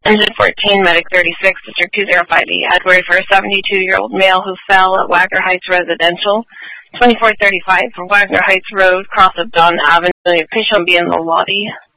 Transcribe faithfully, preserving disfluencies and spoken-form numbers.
Engine fourteen, Medic thirty-six, District two zero five eight, Edward for a seventy-two-year-old male who fell at Wagner Heights Residential, twenty-four thirty-five from Wagner Heights Road, cross of Dunn Avenue. Patient will be in the lobby.